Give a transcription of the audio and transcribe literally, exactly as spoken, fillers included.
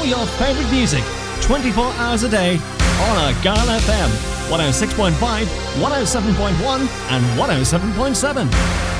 your favourite music twenty-four hours a day on Argyle F M, one oh six point five, one oh seven point one and one oh seven point seven.